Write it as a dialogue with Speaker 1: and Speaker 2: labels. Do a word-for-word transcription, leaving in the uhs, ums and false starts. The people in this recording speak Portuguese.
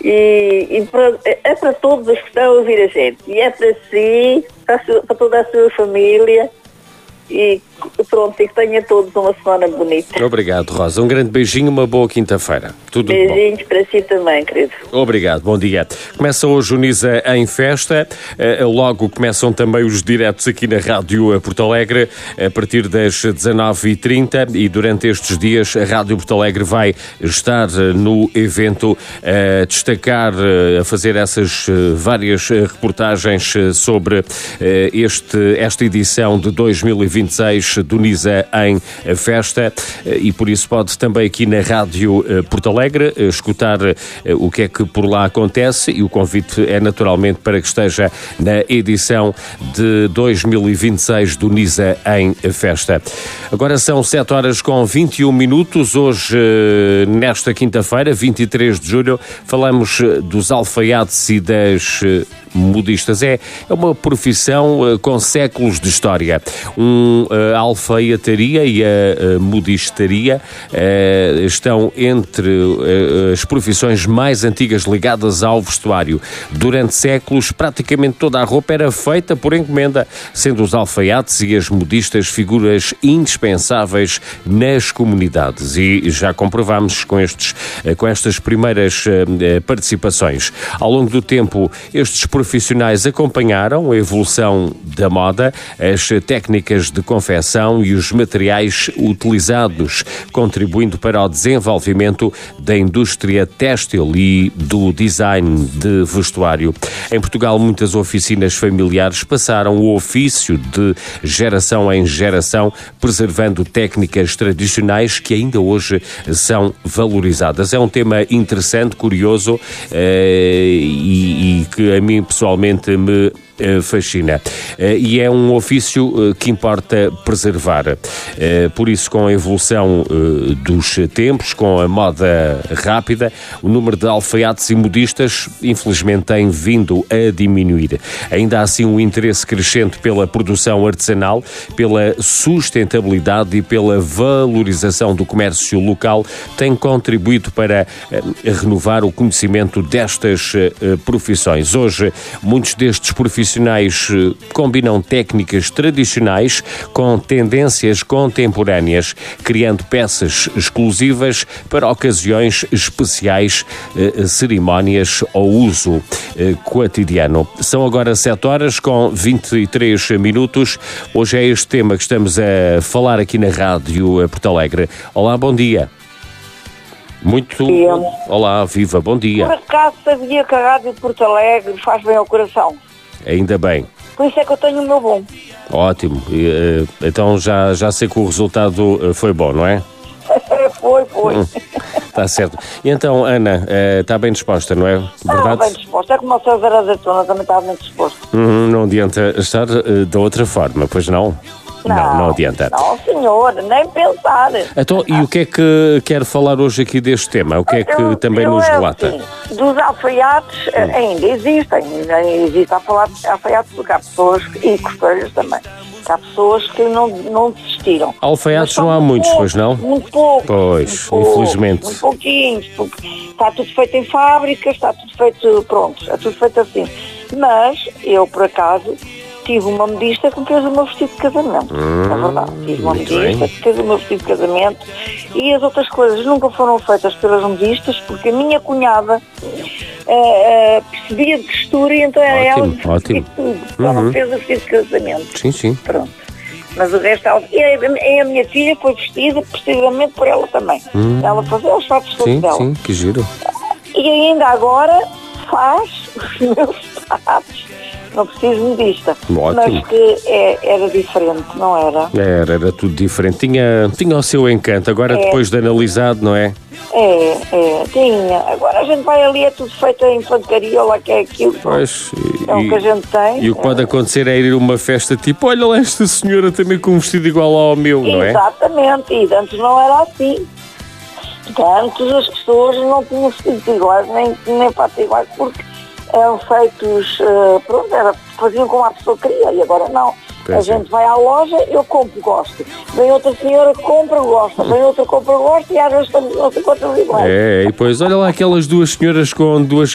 Speaker 1: E, e para, é para todos os que estão a ouvir a gente. E é para si, para, a sua, para toda a sua família. E pronto, e que tenha todos uma semana bonita.
Speaker 2: Obrigado, Rosa. Um grande beijinho, uma boa quinta-feira. Tudo bom.
Speaker 1: Beijinhos para si também, querido.
Speaker 2: Obrigado, bom dia. Começa hoje o Nisa em Festa. Logo começam também os diretos aqui na Rádio Porto Alegre a partir das dezanove e trinta e durante estes dias a Rádio Porto Alegre vai estar no evento a destacar, a fazer essas várias reportagens sobre este, esta edição de dois mil e vinte e seis do Nisa em Festa e por isso pode também aqui na Rádio Porto Alegre escutar o que é que por lá acontece e o convite é naturalmente para que esteja na edição de dois mil e vinte e seis do Nisa em Festa. Agora são sete horas com vinte e um minutos. Hoje, nesta quinta-feira, vinte e três de julho, falamos dos alfaiates e das modistas. É, é uma profissão uh, com séculos de história. Um, uh, a alfaiataria e a uh, modistaria uh, estão entre uh, as profissões mais antigas ligadas ao vestuário. Durante séculos, praticamente toda a roupa era feita por encomenda, sendo os alfaiates e as modistas figuras indispensáveis nas comunidades. E já comprovamos com, estes, uh, com estas primeiras uh, participações. Ao longo do tempo, estes profissionais acompanharam a evolução da moda, as técnicas de confecção e os materiais utilizados, contribuindo para o desenvolvimento da indústria têxtil e do design de vestuário. Em Portugal, muitas oficinas familiares passaram o ofício de geração em geração, preservando técnicas tradicionais que ainda hoje são valorizadas. É um tema interessante, curioso eh, e, e que a mim pessoalmente me fascina. E é um ofício que importa preservar. Por isso, com a evolução dos tempos, com a moda rápida, o número de alfaiates e modistas, infelizmente, tem vindo a diminuir. Ainda há, assim, um interesse crescente pela produção artesanal, pela sustentabilidade e pela valorização do comércio local, tem contribuído para renovar o conhecimento destas profissões. Hoje, muitos destes profissionais profissionais combinam técnicas tradicionais com tendências contemporâneas, criando peças exclusivas para ocasiões especiais, cerimónias ou uso cotidiano. São agora sete horas com vinte e três minutos. Hoje é este tema que estamos a falar aqui na Rádio Porto Alegre. Olá, bom dia. Muito... Olá, viva, bom dia.
Speaker 1: Por acaso sabia que a Rádio Porto Alegre faz bem ao coração?
Speaker 2: Ainda bem.
Speaker 1: Por isso é que eu tenho o meu bom.
Speaker 2: Ótimo. Então já, já sei que o resultado foi bom, não é?
Speaker 1: Foi, foi.
Speaker 2: Hum, está certo. E então, Ana, está bem disposta, não é? Verdade?
Speaker 1: Está bem disposta. É como o César Azeitona também está bem disposto.
Speaker 2: Hum, não adianta estar de outra forma, pois não? Não, não, não adianta.
Speaker 1: Não, senhor, nem pensar.
Speaker 2: Então, e o que é que quer falar hoje aqui deste tema? O que é que eu, também eu, nos relata?
Speaker 1: Assim, dos alfaiates hum. ainda existem, ainda existe a falar de alfaiates porque há pessoas, e costureiras também, há pessoas que não, não desistiram.
Speaker 2: Alfaiates não há muitos,
Speaker 1: poucos,
Speaker 2: pois não?
Speaker 1: Muito pouco.
Speaker 2: Pois,
Speaker 1: muito
Speaker 2: infelizmente.
Speaker 1: Pouco, muito pouquinhos, porque está tudo feito em fábricas, está tudo feito, pronto, é tudo feito assim. Mas, eu por acaso, tive uma modista que me fez o meu vestido de casamento. Hum, é verdade. Tive uma modista que fez o meu vestido de casamento e as outras coisas nunca foram feitas pelas modistas porque a minha cunhada uh, uh, percebia de costura e então era ela que fez tudo. Ela uhum. fez o vestido de casamento.
Speaker 2: Sim, sim.
Speaker 1: Pronto. Mas o resto, ela, e a minha filha foi vestida precisamente por ela também. Hum. Ela fazia os fatos todos dela.
Speaker 2: Sim, que giro.
Speaker 1: E ainda agora faz os meus fatos. Não preciso modista.
Speaker 2: Ótimo.
Speaker 1: Mas que é, era diferente, não era?
Speaker 2: Era, era tudo diferente. Tinha, tinha o seu encanto. Agora, é. depois de analisado, não é?
Speaker 1: É, é, tinha. Agora a gente vai ali, é tudo feito em infantaria, lá que é aquilo.
Speaker 2: Pois,
Speaker 1: é o que a gente tem.
Speaker 2: E o que pode acontecer é ir a uma festa tipo, olha lá esta senhora também com um vestido igual ao meu, não é?
Speaker 1: Exatamente, e antes não era assim. Antes as pessoas não tinham vestidos iguais, nem, nem fatos iguais, porque eram feitos, uh, pronto, era, faziam como a pessoa queria, e agora não. A gente vai à loja, eu compro, gosto. Vem outra senhora que compra, gosta. Vem outra que compra, gosta e às vezes estamos não se encontram iguais.
Speaker 2: É, e depois olha lá aquelas duas senhoras com duas